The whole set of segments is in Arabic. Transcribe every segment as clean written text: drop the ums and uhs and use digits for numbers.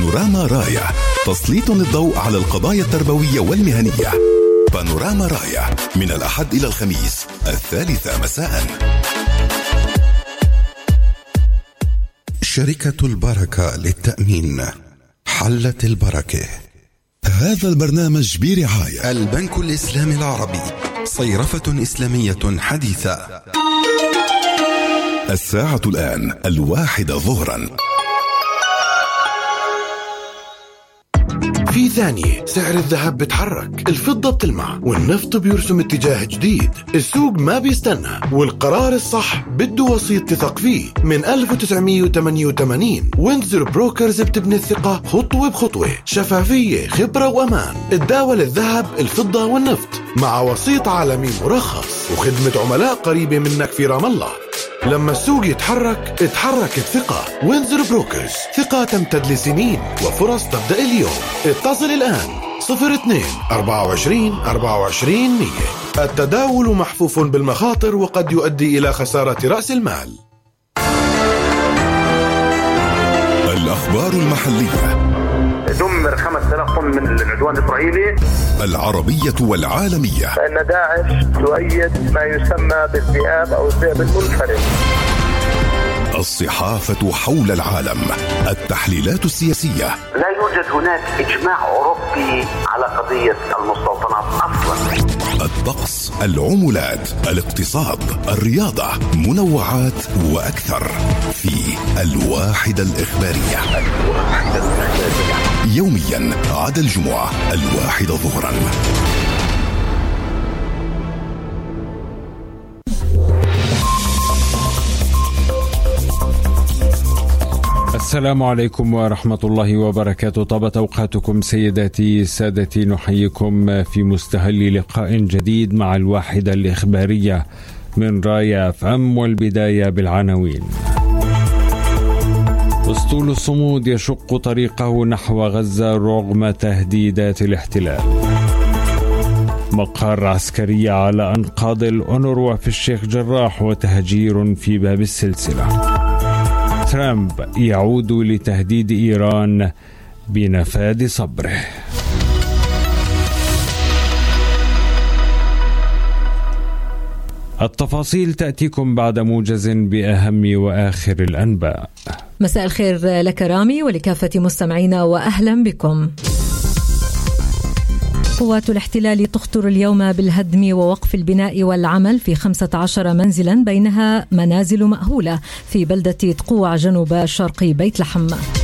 بانوراما راية، تسليط الضوء على القضايا التربوية والمهنية. بانوراما راية من الأحد إلى الخميس 3 مساء. شركة البركة للتأمين، حلت البركة. هذا البرنامج برعاية البنك الإسلامي العربي، صيرفة إسلامية حديثة. الساعة الآن 1 ظهرا. في ثانية سعر الذهب بتحرك، الفضة بتلمع، والنفط بيرسم اتجاه جديد. السوق ما بيستنى، والقرار الصح بده وسيط تثق فيه. من 1988 وينزر بروكرز بتبني الثقة خطوة بخطوة، شفافية، خبرة وأمان. تداول الذهب، الفضة والنفط مع وسيط عالمي مرخص، وخدمة عملاء قريبة منك في رام الله. لما السوق يتحرك، اتحرك الثقة. وينزر بروكرز، ثقة تمتد لسنين وفرص تبدأ اليوم. اتصل الآن 02-24-24-100. التداول محفوف بالمخاطر وقد يؤدي إلى خسارة رأس المال. الأخبار المحلية. دمر 5000 طن من العدوان الإسرائيلي. العربية والعالمية. فإن داعش تؤيد ما يسمى بالذئاب أو الذئب المنفرد. الصحافة حول العالم، التحليلات السياسية. لا يوجد هناك إجماع أوروبي على قضية المستوطنات أصلا. الطقس، العملات، الاقتصاد، الرياضة، منوعات وأكثر في الواحدة الإخبارية. يوميا عدا الجمعة 1 ظهرا. السلام عليكم ورحمة الله وبركاته. طابت أوقاتكم سيداتي سادتي، نحييكم في مستهل لقاء جديد مع الواحدة الإخبارية من راية FM، والبداية بالعناوين. أسطول الصمود يشق طريقه نحو غزة رغم تهديدات الاحتلال. مقر عسكري على أنقاض الأونروا في الشيخ جراح وتهجير في باب السلسلة. ترامب يعود لتهديد إيران بنفاذ صبره. التفاصيل تأتيكم بعد موجز بأهم وآخر الأنباء. مساء الخير لك رامي ولكافة مستمعينا، وأهلا بكم. قوات الاحتلال تخطر اليوم بالهدم ووقف البناء والعمل في 15 منزلا، بينها منازل مأهولة في بلدة تقوع جنوب شرق بيت لحم.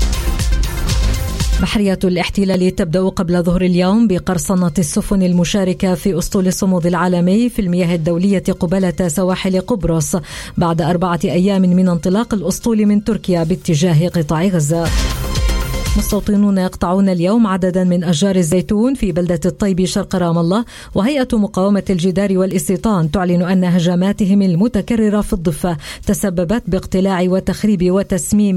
بحرية الاحتلال تبدأ قبل ظهر اليوم بقرصنة السفن المشاركة في أسطول الصمود العالمي في المياه الدولية قبالة سواحل قبرص، بعد 4 أيام من انطلاق الأسطول من تركيا باتجاه قطاع غزة. مستوطنون يقطعون اليوم عددا من أشجار الزيتون في بلدة الطيب شرق رام الله، وهيئة مقاومة الجدار والاستيطان تعلن أن هجماتهم المتكررة في الضفة تسببت باقتلاع وتخريب وتسميم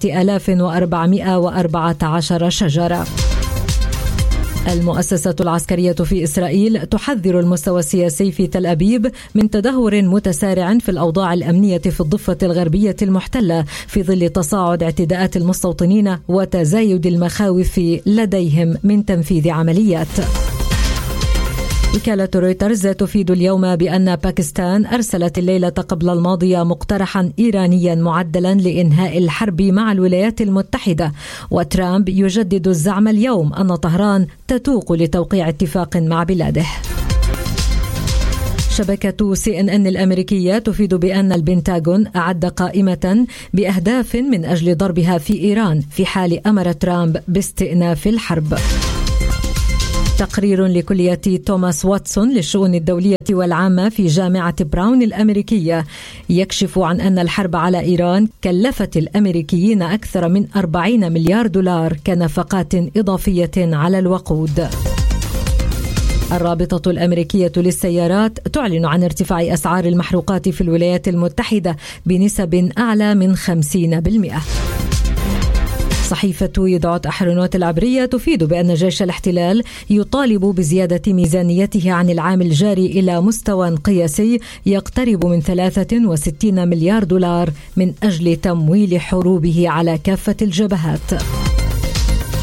4414 شجرة. المؤسسة العسكرية في إسرائيل تحذر المستوى السياسي في تل أبيب من تدهور متسارع في الأوضاع الأمنية في الضفة الغربية المحتلة في ظل تصاعد اعتداءات المستوطنين وتزايد المخاوف لديهم من تنفيذ عمليات. وكالة رويترز تفيد اليوم بأن باكستان أرسلت الليلة قبل الماضية مقترحا إيرانيا معدلا لإنهاء الحرب مع الولايات المتحدة، وترامب يجدد الزعم اليوم أن طهران تتوق لتوقيع اتفاق مع بلاده. شبكة CNN الأمريكية تفيد بأن البنتاغون أعد قائمة بأهداف من أجل ضربها في إيران في حال أمر ترامب باستئناف الحرب. تقرير لكلية توماس واتسون للشؤون الدولية والعامة في جامعة براون الأمريكية يكشف عن أن الحرب على إيران كلفت الأمريكيين أكثر من 40 مليار دولار كنفقات إضافية على الوقود. الرابطة الأمريكية للسيارات تعلن عن ارتفاع أسعار المحروقات في الولايات المتحدة بنسب أعلى من 50%. صحيفة يدعوت أحرنوت العبرية تفيد بأن جيش الاحتلال يطالب بزيادة ميزانيته عن العام الجاري إلى مستوى قياسي يقترب من 63 مليار دولار من أجل تمويل حروبه على كافة الجبهات.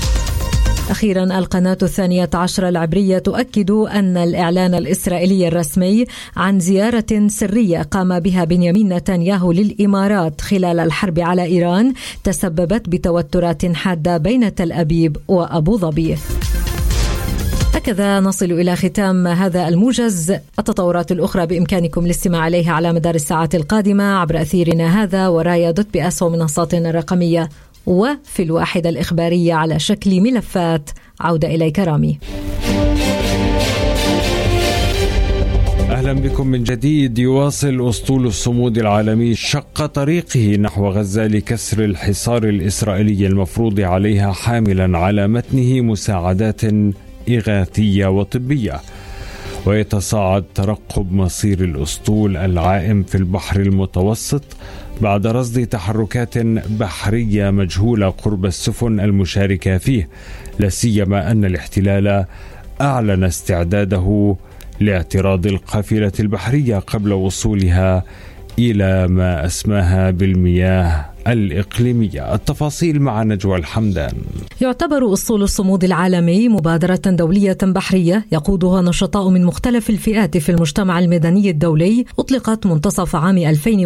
أخيرا القناة 12 العبرية تؤكد أن الإعلان الإسرائيلي الرسمي عن زيارة سرية قام بها بنيامين نتنياهو للإمارات خلال الحرب على إيران تسببت بتوترات حادة بين تل أبيب وأبو ظبي. هكذا نصل إلى ختام هذا الموجز. التطورات الأخرى بإمكانكم الاستماع عليها على مدار الساعات القادمة عبر أثيرنا هذا ورايا.بأس ومنصاتنا الرقمية وفي الواحدة الإخبارية على شكل ملفات. عودة إليك رامي. أهلا بكم من جديد. يواصل أسطول الصمود العالمي شق طريقه نحو غزة لكسر الحصار الإسرائيلي المفروض عليها، حاملا على متنه مساعدات إغاثية وطبية. ويتصاعد ترقب مصير الأسطول العائم في البحر المتوسط بعد رصد تحركات بحرية مجهولة قرب السفن المشاركة فيه، لا سيما أن الاحتلال أعلن استعداده لاعتراض القافلة البحرية قبل وصولها إلى ما أسماها بالمياه الإقليمية. التفاصيل مع نجوى الحمدان. يعتبر أسطول الصمود العالمي مبادرة دولية بحرية يقودها نشطاء من مختلف الفئات في المجتمع المدني الدولي، أطلقت منتصف عام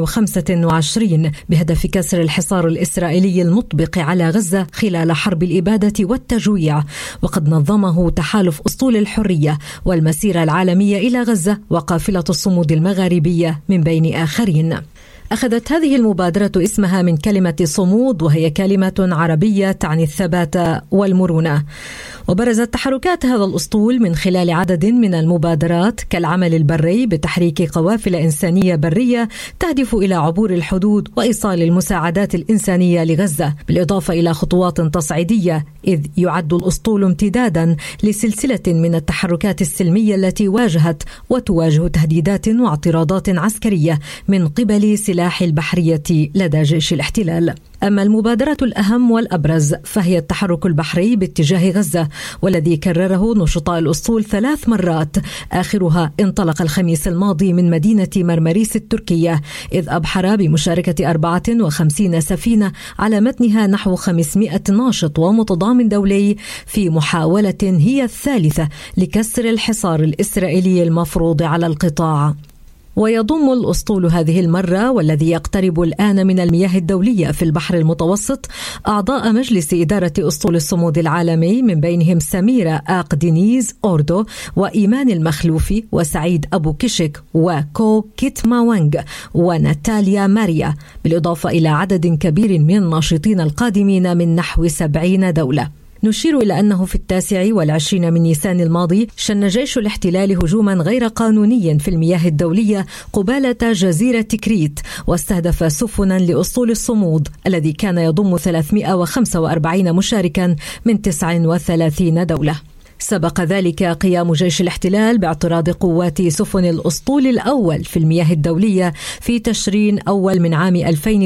2025 بهدف كسر الحصار الإسرائيلي المطبق على غزة خلال حرب الإبادة والتجويع. وقد نظمه تحالف أسطول الحرية والمسيرة العالمية إلى غزة وقافلة الصمود المغاربية من بين آخرين. أخذت هذه المبادرة اسمها من كلمة صمود، وهي كلمة عربية تعني الثبات والمرونة. وبرزت تحركات هذا الأسطول من خلال عدد من المبادرات كالعمل البري بتحريك قوافل إنسانية برية تهدف إلى عبور الحدود وإيصال المساعدات الإنسانية لغزة، بالإضافة إلى خطوات تصعيدية، إذ يعد الأسطول امتدادا لسلسلة من التحركات السلمية التي واجهت وتواجه تهديدات واعتراضات عسكرية من قبل سلاح البحرية لدى جيش الاحتلال. أما المبادرة الأهم والأبرز فهي التحرك البحري باتجاه غزة، والذي كرره نشطاء الأسطول 3 مرات، آخرها انطلق الخميس الماضي من مدينة مرمريس التركية، إذ أبحر بمشاركة 54 سفينة على متنها نحو 500 ناشط ومتضامن دولي في محاولة هي الثالثة لكسر الحصار الإسرائيلي المفروض على القطاع. ويضم الأسطول هذه المرة، والذي يقترب الآن من المياه الدولية في البحر المتوسط، أعضاء مجلس إدارة أسطول الصمود العالمي، من بينهم سميرة آق دينيز أوردو وإيمان المخلوفي وسعيد أبو كشك وكو كيتما وانغ وناتاليا ماريا، بالإضافة إلى عدد كبير من الناشطين القادمين من نحو 70 دولة. نشير إلى أنه في 29 من نيسان الماضي شن جيش الاحتلال هجوما غير قانوني في المياه الدولية قبالة جزيرة كريت، واستهدف سفنا لأسطول الصمود الذي كان يضم 345 مشاركا من 39 دولة. سبق ذلك قيام جيش الاحتلال باعتراض قوات سفن الأسطول الأول في المياه الدولية في تشرين أول من عام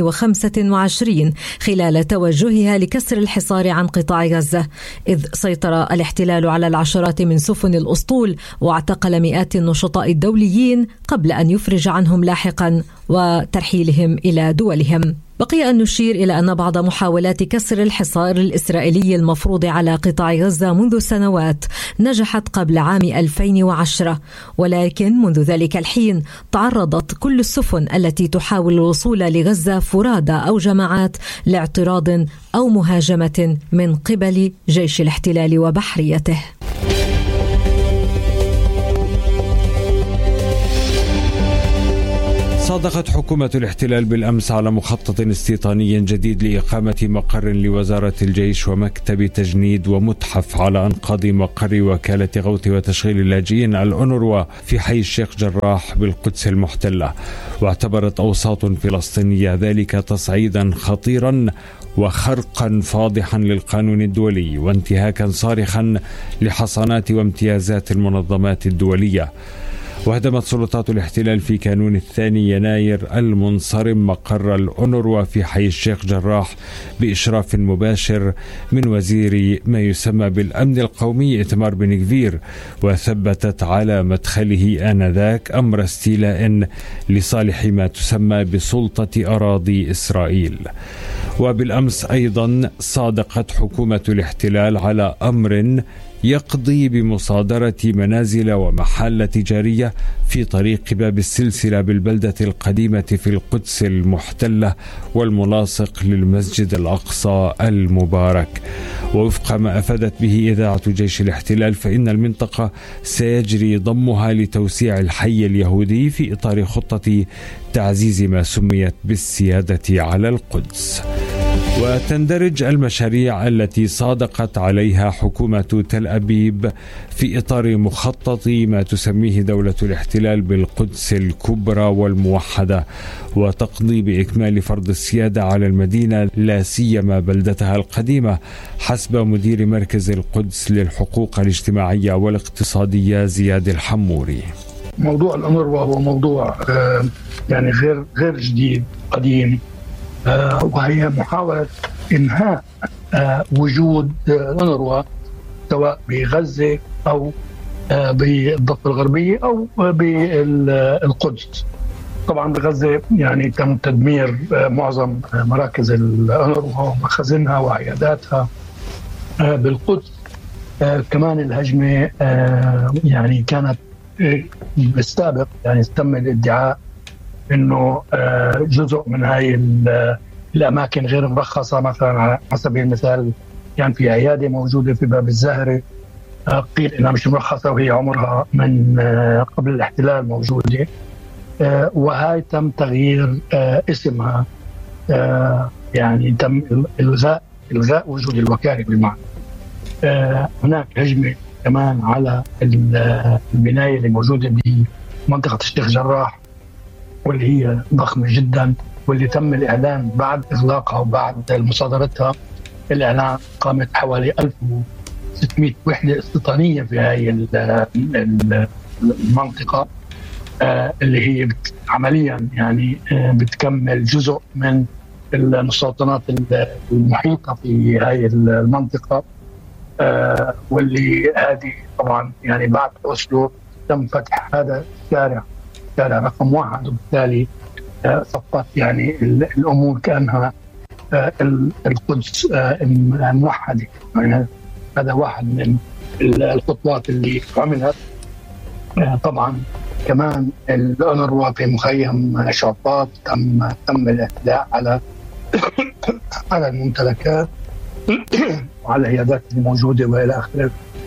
2025 خلال توجهها لكسر الحصار عن قطاع غزة، إذ سيطر الاحتلال على العشرات من سفن الأسطول واعتقل مئات النشطاء الدوليين قبل أن يفرج عنهم لاحقا وترحيلهم إلى دولهم. بقي أن نشير إلى أن بعض محاولات كسر الحصار الإسرائيلي المفروض على قطاع غزة منذ سنوات نجحت قبل عام 2010، ولكن منذ ذلك الحين تعرضت كل السفن التي تحاول الوصول لغزة فرادى أو جماعات لاعتراض أو مهاجمة من قبل جيش الاحتلال وبحريته. صادقت حكومة الاحتلال بالأمس على مخطط استيطاني جديد لإقامة مقر لوزارة الجيش ومكتب تجنيد ومتحف على أنقاض مقر وكالة غوث وتشغيل اللاجئين الأونروا في حي الشيخ جراح بالقدس المحتلة. واعتبرت أوساط فلسطينية ذلك تصعيدا خطيرا وخرقا فاضحا للقانون الدولي وانتهاكا صارخا لحصانات وامتيازات المنظمات الدولية. وهدمت سلطات الاحتلال في كانون 2 يناير المنصرم مقر الأونروا في حي الشيخ جراح بإشراف مباشر من وزير ما يسمى بالأمن القومي إتمار بن غفير، وثبتت على مدخله آنذاك أمر استيلاء لصالح ما تسمى بسلطة أراضي إسرائيل. وبالأمس أيضا صادقت حكومة الاحتلال على أمر يقضي بمصادرة منازل ومحال تجارية في طريق باب السلسلة بالبلدة القديمة في القدس المحتلة والملاصق للمسجد الأقصى المبارك. ووفق ما أفادت به إذاعة جيش الاحتلال فإن المنطقة سيجري ضمها لتوسيع الحي اليهودي في إطار خطة تعزيز ما سميت بالسيادة على القدس. وتندرج المشاريع التي صادقت عليها حكومة تل أبيب في إطار مخطط ما تسميه دولة الاحتلال بالقدس الكبرى والموحدة، وتقضي بإكمال فرض السيادة على المدينة لا سيما بلدتها القديمة، حسب مدير مركز القدس للحقوق الاجتماعية والاقتصادية زياد الحموري. موضوع الأونروا هو موضوع يعني غير جديد، قديم، وهي محاولة إنهاء وجود الأونروا سواء بغزة أو بالضفة الغربية أو بالقدس. طبعا بغزة يعني تم تدمير معظم مراكز الأونروا ومخازنها وعياداتها. بالقدس كمان الهجمة يعني كانت بالسابق، يعني تم الادعاء انه جزء من هاي الاماكن غير مرخصه، مثلا على سبيل المثال يعني في عياده موجوده في باب الزهره قيل انها مش مرخصه وهي عمرها من قبل الاحتلال موجوده، وهاي تم تغيير اسمها، يعني تم الغاء وجود الوكاله بالمعنى. هناك هجمه كمان على البنايه اللي موجوده بمنطقه الشيخ جراح، واللي هي ضخمة جدا، واللي تم الإعلان بعد إغلاقها وبعد مصادرتها. الإعلان قامت حوالي 1600 وحدة استيطانية في هذه المنطقة، اللي هي عمليا يعني بتكمل جزء من المستوطنات المحيطة في هذه المنطقة، واللي هذه طبعا يعني بعد أسلو تم فتح هذا الشارع رقم 1، وبالتالي صفت يعني الأمور كأنها القدس موحدة. يعني هذا واحد من الخطوات اللي عملت. طبعا كمان الأونروا في مخيم شرطات تم الاعتداء على الممتلكات وعلى العيادات الموجودة وإلى آخره.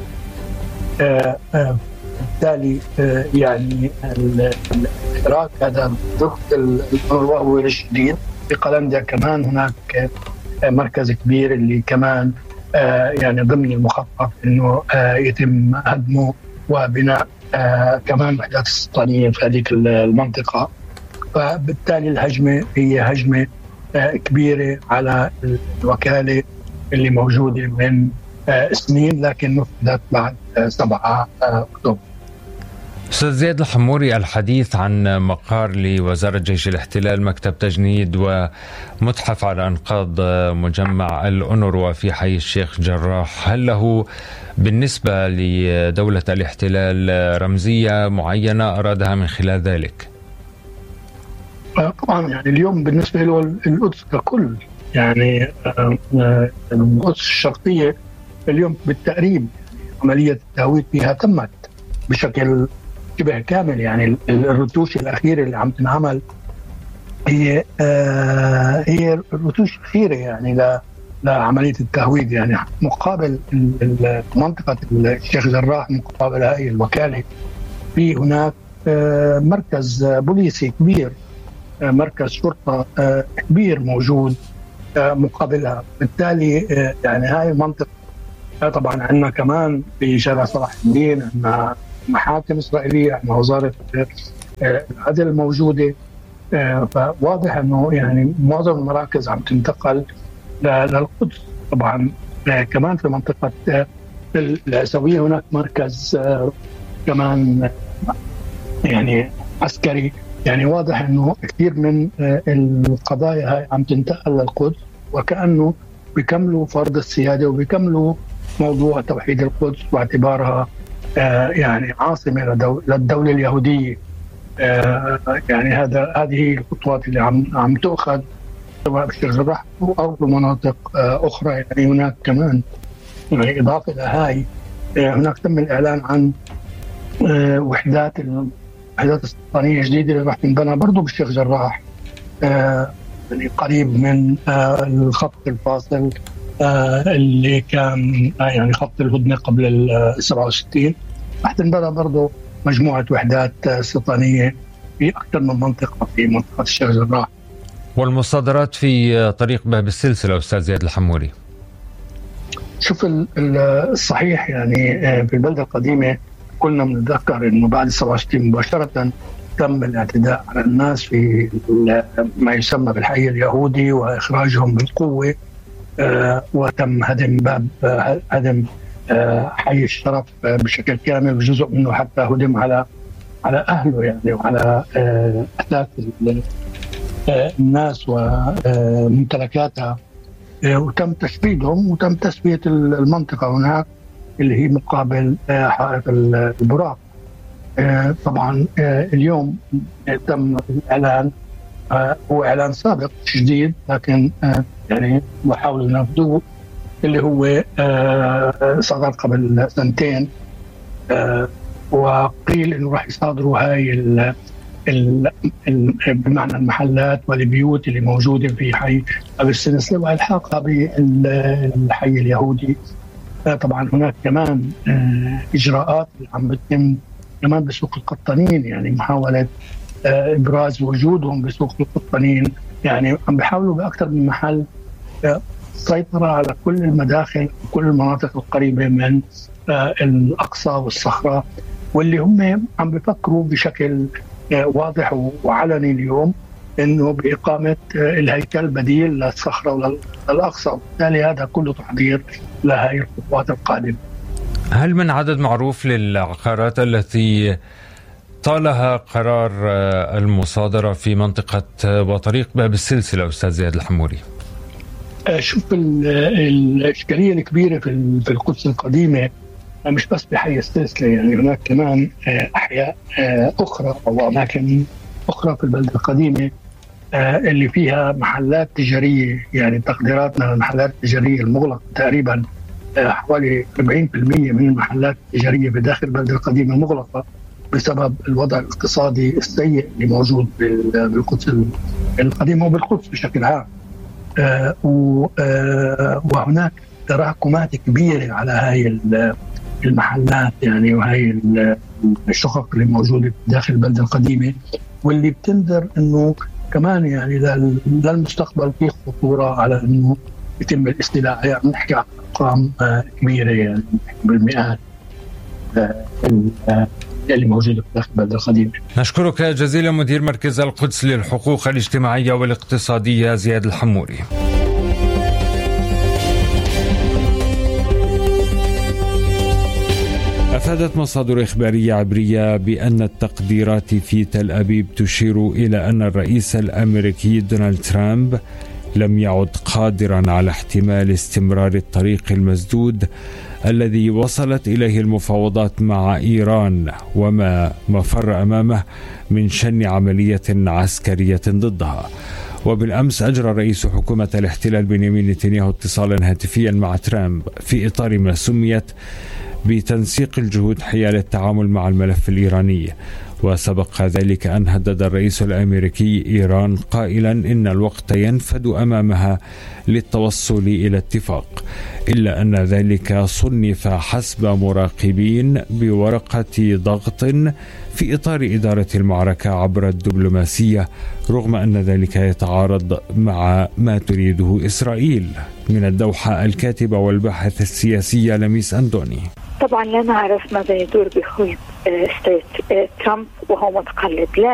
بالتالي يعني الاشتراك هذا ضد الأونروا هو الجديد. في قلنديا كمان هناك مركز كبير اللي كمان يعني ضمن المخطط انه يتم هدمه وبناء كمان وحدات استيطانيه في هذيك المنطقه. فبالتالي الهجمه هي هجمه كبيره على الوكاله اللي موجوده من سنين، لكن نفذت بعد 7 أكتوبر. أستاذ زياد الحموري، الحديث عن مقر لوزارة جيش الاحتلال، مكتب تجنيد ومتحف على أنقاض مجمع الأونروا في حي الشيخ جراح، هل له بالنسبة لدولة الاحتلال رمزية معينة أرادها من خلال ذلك؟ طبعا يعني اليوم بالنسبة له القدس ككل، يعني القدس الشرقية اليوم بالتقريب عملية التهويد فيها تمت بشكل شبه كامل. يعني الرتوش الأخيرة اللي عم تنعمل هي الرتوش الأخيرة يعني لعملية التهويد، يعني مقابل منطقة الشيخ جراح، مقابل هاي الوكالة في هناك مركز بوليسي كبير، مركز شرطة كبير موجود مقابلها. بالتالي يعني هاي المنطقة طبعا عندنا كمان في شارع صلاح الدين عندنا محاكم إسرائيلية، عندنا وزارة العدل موجودة. فواضح أنه يعني معظم المراكز عم تنتقل للقدس. طبعا كمان في منطقة العيسوية هناك مركز كمان يعني عسكري. يعني واضح أنه كثير من القضايا هاي عم تنتقل للقدس، وكأنه بيكملوا فرض السيادة وبيكملوا موضوع توحيد القدس واعتبارها يعني عاصمة للدولة اليهودية. يعني هذه الخطوات اللي عم تؤخذ سواء بالشيخ جراح أو بمناطق أخرى. يعني هناك كمان يعني إضافة إلى هاي هناك تم الإعلان عن وحدات السلطانية جديدة اللي راح تنبنى برضو بالشيخ جراح يعني قريب من الخط الفاصل اللي كان يعني خط الهدنة قبل 67. راح تنبنى برضو مجموعة وحدات استيطانية في أكثر من منطقة في منطقة الشيخ جراح. والمصادرات في طريق باب السلسلة أستاذ زياد الحموري. شوف الصحيح يعني في البلدة القديمة كلنا بنتذكر إنه بعد 67 مباشرة تم الاعتداء على الناس في ما يسمى بالحي اليهودي وإخراجهم بالقوة، وتم هدم حي الشرف بشكل كامل، وجزء منه حتى هدم على أهله يعني وعلى أثاث الناس وممتلكاتها، وتم تشريدهم وتم تسوية المنطقة هناك اللي هي مقابل حائط البراق. طبعا اليوم تم الإعلان، هو إعلان سابق جديد لكن يعني وحاولوا ينفذوه، اللي هو صدر قبل 2 سنين، وقيل إنه راح يصادروا هاي بمعنى المحلات والبيوت اللي موجودة في حي أبي السلسلة وإلحاقها بالحي اليهودي. طبعا هناك كمان إجراءات عم بتتم كمان بسوق القطانين، يعني محاولة إبراز وجودهم بسوق القطانين، يعني عم بيحاولوا بأكثر من محل السيطرة على كل المداخل وكل المناطق القريبة من الأقصى والصخرة، واللي هم عم بيفكروا بشكل واضح وعلني اليوم إنه بإقامة الهيكل بديل للصخرة والأقصى، وبالتالي هذا كله تحضير لهذه الخطوات القادمة. هل من عدد معروف للعقارات التي طالها قرار المصادرة في منطقة وطريق باب السلسلة أستاذ زياد الحموري؟ شوف الإشكالية الكبيرة في القدس القديمة مش بس بحي السلسلة، يعني هناك كمان أحياء أخرى أو أماكن أخرى في البلدة القديمة اللي فيها محلات تجارية. يعني تقديراتنا المحلات التجارية المغلقة تقريبا حوالي 40% من المحلات التجارية بداخل البلدة القديمة مغلقة بسبب الوضع الاقتصادي السيء اللي موجود بالقدس القديمة وبالقدس بشكل عام. وهناك تراكمات كبيرة على هاي المحلات يعني وهي الشقق اللي موجودة داخل البلدة القديمة، واللي بتنذر انه كمان يعني للمستقبل في خطورة على انه يتم الاستيلاء. يعني نحكي عن ارقام كبيرة يعني بالمئات اللي موجودة داخل البلدة القديمة. نشكرك جزيلا مدير مركز القدس للحقوق الاجتماعية والاقتصادية زياد الحموري. أفادت مصادر إخبارية عبرية بأن التقديرات في تل أبيب تشير إلى أن الرئيس الأمريكي دونالد ترامب لم يعد قادرا على احتمال استمرار الطريق المسدود الذي وصلت إليه المفاوضات مع إيران وما مفر أمامه من شن عملية عسكرية ضدها. وبالأمس أجرى رئيس حكومة الاحتلال بنيامين نتنياهو اتصالا هاتفيا مع ترامب في إطار ما سميت بتنسيق الجهود حيال التعامل مع الملف الإيراني. وسبق ذلك أن هدد الرئيس الأمريكي إيران قائلا إن الوقت ينفد أمامها للتوصل إلى اتفاق، إلا أن ذلك صنف حسب مراقبين بورقة ضغط في إطار إدارة المعركة عبر الدبلوماسية، رغم أن ذلك يتعارض مع ما تريده إسرائيل. من الدوحة الكاتبة والباحث السياسية لميس أندوني. طبعا لا نعرف ماذا يدور بخلق ترامب وهو متقلب، لا